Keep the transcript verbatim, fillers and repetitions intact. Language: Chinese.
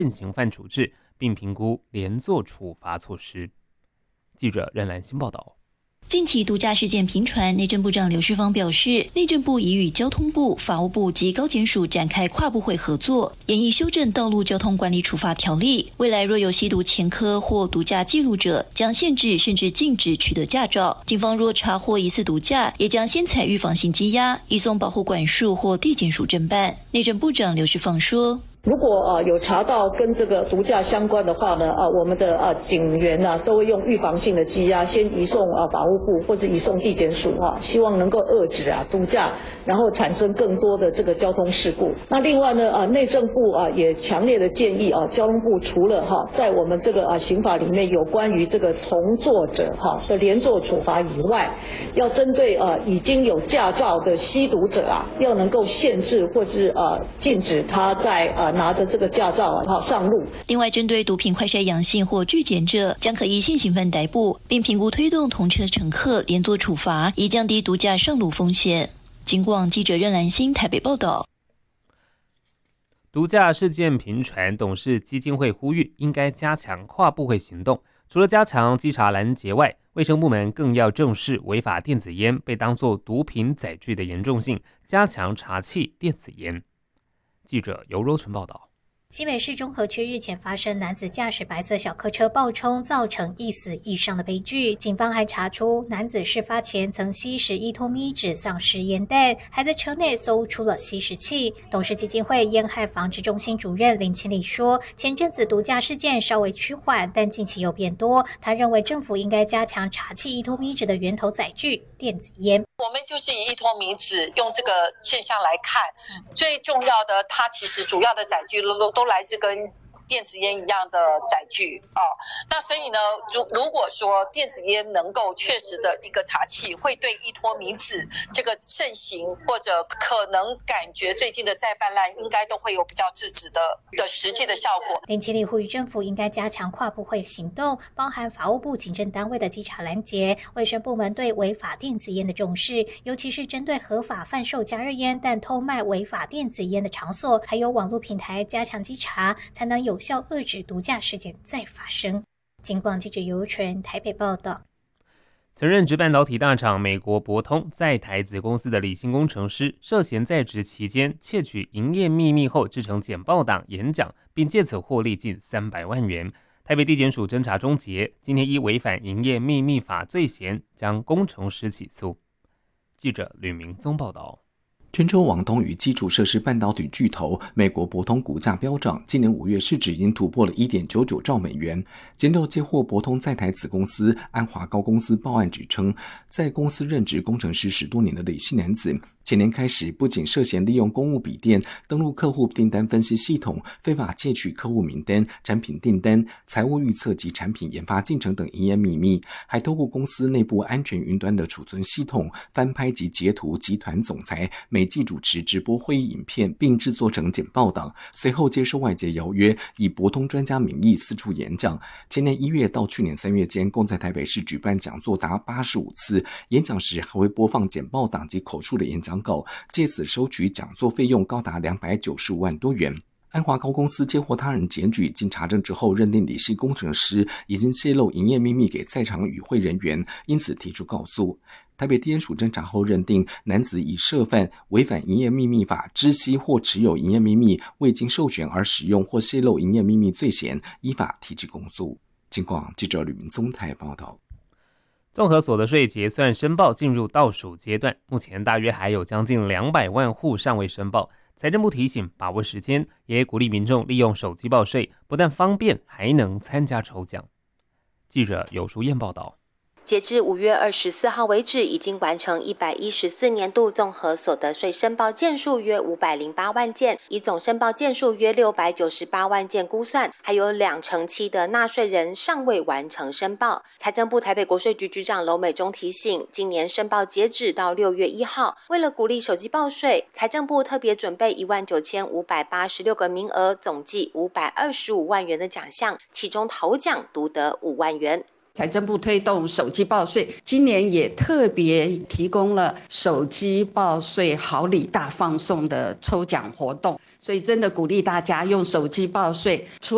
现行犯处置，并评估连坐处罚措施。记者任兰欣报道。 近期毒驾事件频传，内政部长刘世芳表示，内政部已与交通部、法务部及高检署展开跨部会合作，研议修正《道路交通管理处罚条例》。未来若有吸毒前科或毒驾记录者，将限制甚至禁止取得驾照。警方若查获疑似毒驾，也将先采预防性羁押，移送保护管束或地检署侦办。内政部长刘世芳说。 如果啊有查到跟这个毒驾相关的话呢，啊我们的啊警员呢、啊、都会用预防性的羁押，先移送啊法务部或者移送地检署啊，希望能够遏制啊毒驾，然后产生更多的这个交通事故。那另外呢啊内政部啊也强烈的建议啊交通部除了哈、啊、在我们这个啊刑法里面有关于这个同坐者哈、啊、的连坐处罚以外，要针对啊已经有驾照的吸毒者啊，要能够限制或是啊禁止他在啊拿着这个驾照啊上路。 另外，针对毒品快筛阳性或拒检者，将可依现行犯逮捕，并评估推动同车乘客连坐处罚，以降低毒驾上路风险。警广记者任兰欣台北报道。 毒驾事件频传，董事基金会呼吁应该加强跨部会行动。除了加强稽查拦截外，卫生部门更要正视违法电子烟被当作毒品载具的严重性，加强查缉电子烟。记者尤若纯报道。 新北市中和区日前发生男子驾驶白色小客车爆冲，造成一死一伤的悲剧。警方还查出男子事发前曾吸食依托咪酯丧尸烟弹，还在车内搜出了吸食器。董事基金会烟害防治中心主任林清礼说，前阵子毒驾事件稍微趋缓，但近期又变多。他认为政府应该加强查缉依托咪酯的源头载具电子烟。 我们就是以依托咪酯用这个现象来看，最重要的，它其实主要的载具都都来自跟电子烟一样的载具啊、哦，那所以呢，如如果说电子烟能够确实的一个查缉，会对依托咪酯这个盛行或者可能感觉最近的再泛滥，应该都会有比较制止的的实际的效果。 林清礼呼吁政府应该加强跨部会行动，包含法务部警政单位的稽查拦截，卫生部门对违法电子烟的重视，尤其是针对合法贩售加热烟但偷卖违法电子烟的场所，还有网络平台加强稽查，才能有效遏制毒驾事件再发生。警广记者尤纯台北报道。 曾任职半导体大厂美国博通在台子公司的李姓工程师，涉嫌在职期间窃取营业秘密后制成简报档演讲，并借此获利近三百万元。台北地检署侦查终结，今天依违反营业秘密法罪嫌，将工程师起诉。记者吕明宗报道。 全球网通与基础设施半导体巨头美国博通股价飙涨，今年五月市值已经突破了 一点九九兆美元。检调接获博通在台子公司安华高公司报案，指称在公司任职工程师十多年的李姓男子，前年开始不仅涉嫌利用公务笔电登录客户订单分析系统，非法窃取客户名单、产品订单、财务预测及产品研发进程等营业秘密，还透过公司内部安全云端的储存系统翻拍及截图集团总裁美纪主持直播会议影片，并制作成简报档，随后接受外界邀约，以博通专家名义四处演讲。前年一月到去年三月间，共在台北市举办讲座达八十五次，演讲时还会播放简报档及口述的演讲稿，借此收取讲座费用高达两百九十五万多元。安华高公司接获他人检举，经查证之后认定李姓工程师已经泄露营业秘密给在场与会人员，因此提出告诉。台北地检署侦查后认定男子以涉犯违反营业秘密法知悉或持有营业秘密未经授权而使用或泄露营业秘密罪嫌，依法提起公诉。警广记者吕明宗台报道。 综合所得税结算申报进入倒数阶段，目前大约还有将近两百万户尚未申报。财政部提醒把握时间，也鼓励民众利用手机报税，不但方便，还能参加抽奖。记者尤淑燕报道。 截至五月二十四号为止，已经完成一百一十四年度综合所得税申报件数约五百零八万件，以总申报件数约六百九十八万件估算，还有两成七的纳税人尚未完成申报。财政部台北国税局局长娄美忠提醒，今年申报截止到六月一号，为了鼓励手机报税，财政部特别准备一万九千五百八十六个名额，总计五百二十五万元的奖项，其中头奖独得五万元。 财政部推动手机报税，今年也特别提供了手机报税好礼大放送的抽奖活动，所以真的鼓励大家用手机报税。除